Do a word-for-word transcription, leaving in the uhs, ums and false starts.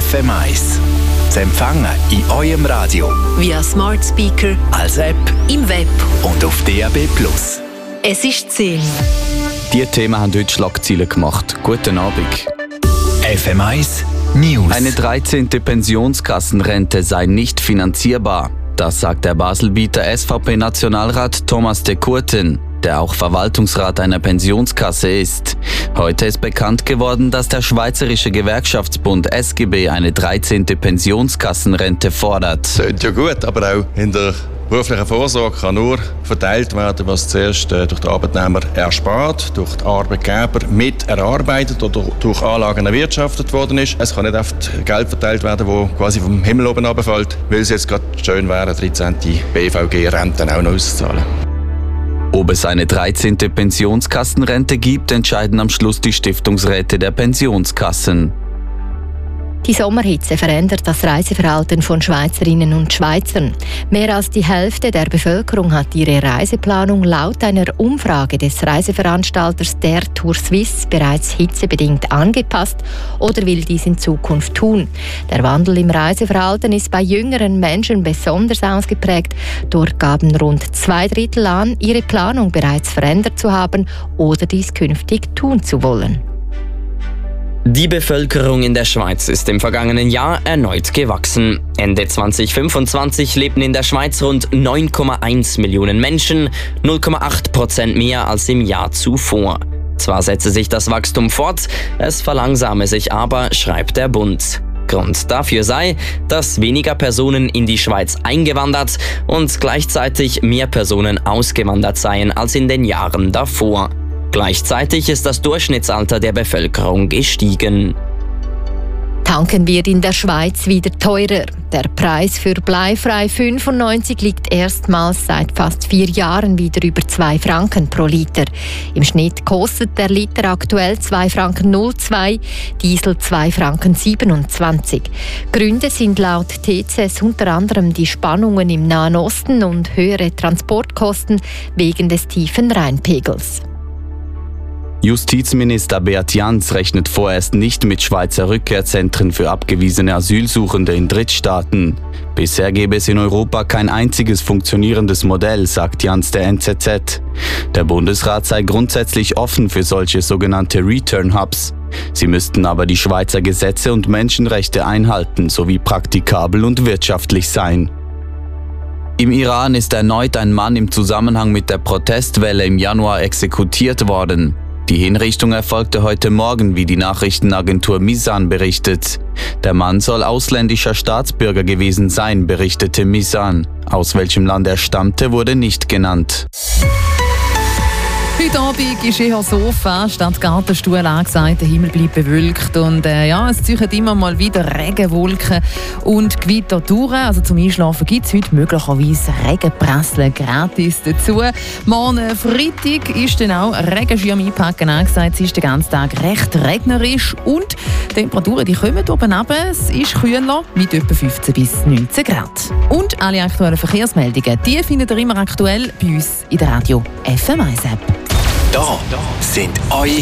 F M eins. Zu empfangen in eurem Radio, via Smart Speaker, als App, im Web und auf D A B plus. Es ist zehn. Die Themen haben heute Schlagzeilen gemacht. Guten Abend. F M eins News. Eine dreizehnte Pensionskassenrente sei nicht finanzierbar. Das sagt der Baselbieter S V P-Nationalrat Thomas de Courten, der auch Verwaltungsrat einer Pensionskasse ist. Heute ist bekannt geworden, dass der Schweizerische Gewerkschaftsbund S G B eine dreizehnte Pensionskassenrente fordert. Das klingt ja gut, aber auch in der beruflichen Vorsorge kann nur verteilt werden, was zuerst durch den Arbeitnehmer erspart, durch den Arbeitgeber mit erarbeitet oder durch Anlagen erwirtschaftet worden ist. Es kann nicht oft Geld verteilt werden, das quasi vom Himmel oben runterfällt, weil es jetzt gerade schön wäre, dreizehnte B V G-Renten auch noch auszuzahlen. Ob es eine dreizehnte Pensionskassenrente gibt, entscheiden am Schluss die Stiftungsräte der Pensionskassen. Die Sommerhitze verändert das Reiseverhalten von Schweizerinnen und Schweizern. Mehr als die Hälfte der Bevölkerung hat ihre Reiseplanung laut einer Umfrage des Reiseveranstalters Der Tour Suisse bereits hitzebedingt angepasst oder will dies in Zukunft tun. Der Wandel im Reiseverhalten ist bei jüngeren Menschen besonders ausgeprägt. Dort gaben rund zwei Drittel an, ihre Planung bereits verändert zu haben oder dies künftig tun zu wollen. Die Bevölkerung in der Schweiz ist im vergangenen Jahr erneut gewachsen. Ende zwanzig fünfundzwanzig lebten in der Schweiz rund neun Komma eins Millionen Menschen, null Komma acht Prozent mehr als im Jahr zuvor. Zwar setze sich das Wachstum fort, es verlangsame sich aber, schreibt der Bund. Grund dafür sei, dass weniger Personen in die Schweiz eingewandert und gleichzeitig mehr Personen ausgewandert seien als in den Jahren davor. Gleichzeitig ist das Durchschnittsalter der Bevölkerung gestiegen. Tanken wird in der Schweiz wieder teurer. Der Preis für bleifrei fünfundneunzig liegt erstmals seit fast vier Jahren wieder über zwei Franken pro Liter. Im Schnitt kostet der Liter aktuell zwei Franken null zwei, Diesel zwei Franken siebenundzwanzig. Gründe sind laut T C S unter anderem die Spannungen im Nahen Osten und höhere Transportkosten wegen des tiefen Rheinpegels. Justizminister Beat Jans rechnet vorerst nicht mit Schweizer Rückkehrzentren für abgewiesene Asylsuchende in Drittstaaten. Bisher gäbe es in Europa kein einziges funktionierendes Modell, sagt Jans der N Z Z. Der Bundesrat sei grundsätzlich offen für solche sogenannte Return-Hubs. Sie müssten aber die Schweizer Gesetze und Menschenrechte einhalten sowie praktikabel und wirtschaftlich sein. Im Iran ist erneut ein Mann im Zusammenhang mit der Protestwelle im Januar exekutiert worden. Die Hinrichtung erfolgte heute Morgen, wie die Nachrichtenagentur Misan berichtet. Der Mann soll ausländischer Staatsbürger gewesen sein, berichtete Misan. Aus welchem Land er stammte, wurde nicht genannt. Heute Abend ist eher Sofa statt Gartenstuhl angesagt. Der Himmel bleibt bewölkt und äh, ja, es ziehen immer mal wieder Regenwolken und Gewitter durch. Also zum Einschlafen gibt es heute möglicherweise Regenprasseln gratis dazu. Morgen Freitag ist dann auch Regenschirm einpacken angesagt. Es ist den ganzen Tag recht regnerisch und die Temperaturen die kommen oben runter. Es ist kühler mit etwa fünfzehn bis neunzehn Grad. Und alle aktuellen Verkehrsmeldungen, die findet ihr immer aktuell bei uns in der Radio F M eins App. Da sind eure